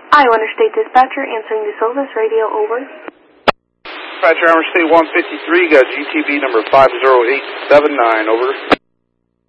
Iowa Interstate Dispatcher answering the Silvis radio, over. Dispatcher, Iowa Interstate 153, got GTB number 50879, over.